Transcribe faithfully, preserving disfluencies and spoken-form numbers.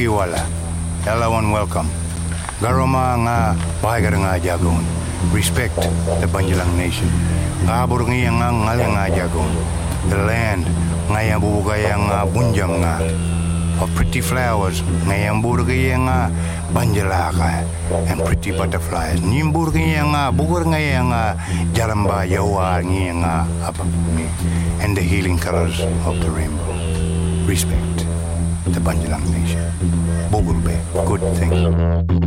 wala. Everyone welcome. Garoma nga bahagar nga jagon. Respect the Banjalang nation. Ngabur nga nga ngale nga jagon. The land nga yang bubugaya nga bunjam nga. Of pretty flowers nga yang burgaya nga banjalaka and pretty butterflies. Nimburgaya nga bugur nga yang nga jaramba yawa nga apapumi and the healing colors of the rainbow. Respect the Banjalang nation. Bogulbe, good thing.